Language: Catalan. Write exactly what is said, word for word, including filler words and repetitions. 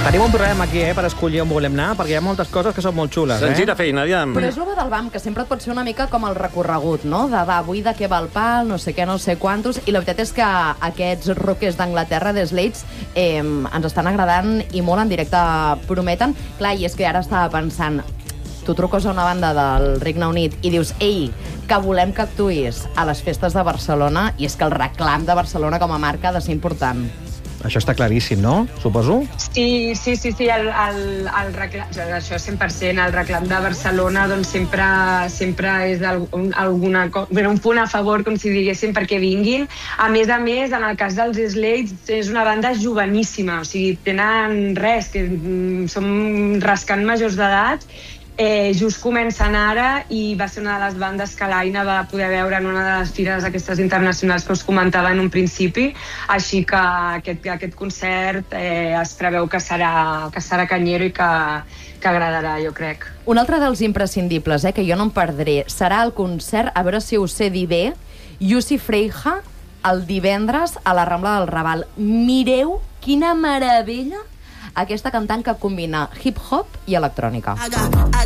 Tenim un problema aquí, eh, per escollir on volem anar, perquè hi ha moltes coses que són molt xules, eh? Senzilla feina, aviam. Però és el del B A M, que sempre et pot ser una mica com el recorregut, no? De va, avui de què va el pal, no sé què, no sé quantos, i la veritat és que aquests rockers d'Anglaterra, de Slates, eh, ens estan agradant i molt en directe prometen. Clar, i és que ara estava pensant, tu truques a una banda del Regne Unit i dius, ei, que volem que actuïs a les festes de Barcelona, i és que el reclam de Barcelona com a marca ha de ser important. Això està claríssim, no? Suposo? Sí, sí, sí, sí, el, el, el reclam, això cent per cent, el reclam de Barcelona doncs sempre, sempre és algun, alguna cosa, un punt a favor, com si diguéssim, perquè vinguin. A més a més, en el cas dels Slates, és una banda joveníssima, o sigui, tenen res, que som rascant majors d'edat, Eh, just comencen ara, i va ser una de les bandes que l'Aina va poder veure en una de les fires aquestes internacionals que us comentava en un principi, així que aquest, aquest concert eh, es preveu que serà, que serà canyero i que, que agradarà, jo crec. Un altre dels imprescindibles, eh, que jo no em perdré, serà el concert, a veure si ho sé dir bé, Jussi Freyja, el divendres a la Rambla del Raval. Mireu quina meravella aquesta cantant que combina hip-hop i electrònica.